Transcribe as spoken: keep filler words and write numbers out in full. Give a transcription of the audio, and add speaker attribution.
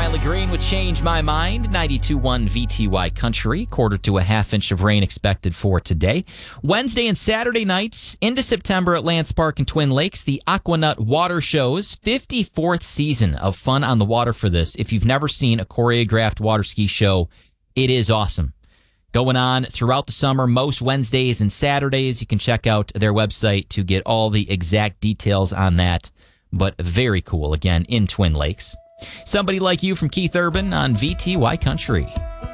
Speaker 1: Tyler Green with Change My Mind, ninety-two point one V T Y Country, quarter to a half inch of rain expected for today. Wednesday and Saturday nights into September at Lance Park and Twin Lakes, the Aquanut Water Show's fifty-fourth season of fun on the water for this. If you've never seen a choreographed water ski show, it is awesome. Going on throughout the summer, most Wednesdays and Saturdays. You can check out their website to get all the exact details on that. But very cool, again, in Twin Lakes. Somebody Like You from Keith Urban on V T Y Country.